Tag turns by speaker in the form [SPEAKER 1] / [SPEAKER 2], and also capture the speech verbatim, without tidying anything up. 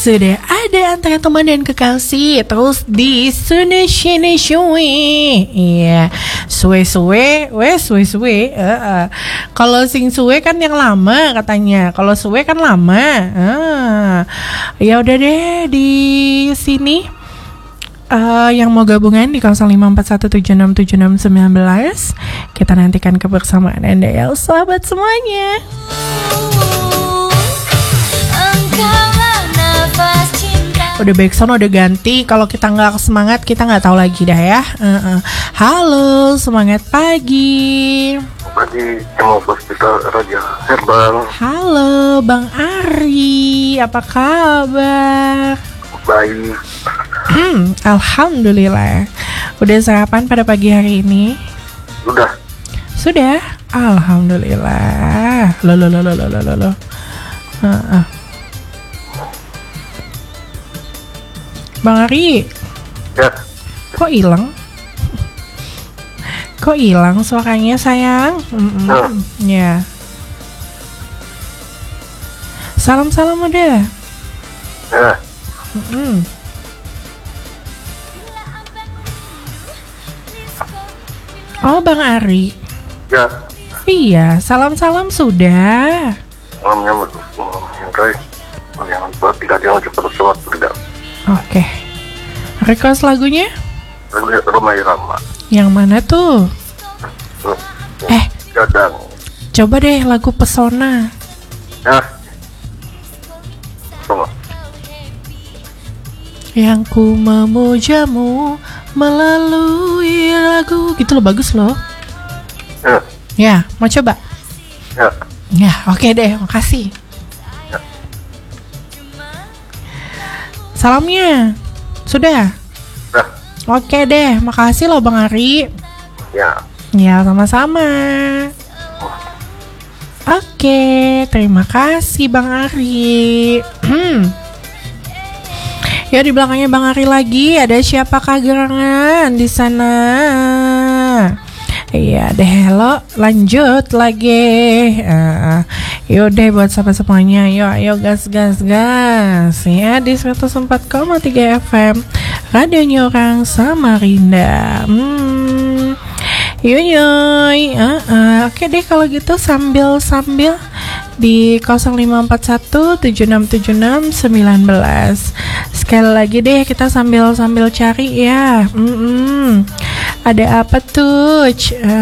[SPEAKER 1] sudah ada antara teman dan kekasih. Terus di Sune Shine Shui. Iya. Suwe-suwe, we suwe-suwe. Uh, uh. Kalau sing suwe kan yang lama katanya. Kalau suwe kan lama. Uh. Ya udah deh di sini. Uh, yang mau gabungan di nol lima empat satu tujuh enam tujuh enam satu sembilan, kita nantikan kebersamaan Anda ya sahabat semuanya. Udah backsound udah ganti. Kalau kita nggak semangat kita nggak tahu lagi dah ya. Uh-uh. Halo, semangat pagi.
[SPEAKER 2] Pagi, mau hospital Raja Herbal.
[SPEAKER 1] Halo, Bang Ari, apa kabar?
[SPEAKER 2] Baik.
[SPEAKER 1] Hmm, alhamdulillah. Udah sarapan pada pagi hari ini?
[SPEAKER 2] Sudah.
[SPEAKER 1] Sudah? Alhamdulillah. Loh, loh, loh, loh, loh, loh, loh. Uh-uh. Bang Ari.
[SPEAKER 2] Ya.
[SPEAKER 1] Kok hilang? Kok hilang suaranya sayang? Mm-mm.
[SPEAKER 2] Uh.
[SPEAKER 1] Ya. Salam-salam udah.
[SPEAKER 2] Ya.
[SPEAKER 1] Mm-mm. Oh, Bang Ari.
[SPEAKER 2] Ya.
[SPEAKER 1] Iya, salam-salam sudah.
[SPEAKER 2] Malamnya yang baik. Yang buat tidak jangan cepat pesawat tidak.
[SPEAKER 1] Oke. Request lagunya?
[SPEAKER 2] Lagu Roma Irama.
[SPEAKER 1] Yang mana tuh? Eh,
[SPEAKER 2] Gadang.
[SPEAKER 1] coba deh lagu Pesona.
[SPEAKER 2] Ya. Sama.
[SPEAKER 1] Yang ku memujamu melalui lagu. Gitu loh, bagus loh.
[SPEAKER 2] Ya.
[SPEAKER 1] Ya, mau coba?
[SPEAKER 2] Ya.
[SPEAKER 1] Ya, oke deh, makasih.
[SPEAKER 2] Ya.
[SPEAKER 1] Salamnya sudah?
[SPEAKER 2] Ya.
[SPEAKER 1] Oke deh, makasih loh Bang Ari.
[SPEAKER 2] Ya.
[SPEAKER 1] Ya, sama-sama. Oke, terima kasih Bang Ari. Ya, di belakangnya Bang Ari lagi ada siapakah gerangan di sana? Iya deh, hello, lanjut lagi. Uh, yaudah buat sahabat semuanya, yuk, ayo gas, gas, gas. Ya, di seratus empat koma tiga F M, radionya orang Samarinda. Hmm, yuk, yuk. Uh, uh. Oke deh kalau gitu sambil-sambil di nol lima empat satu tujuh enam tujuh enam sembilan. Sekali lagi deh kita sambil-sambil cari ya. Mm-mm. Ada apa tuh?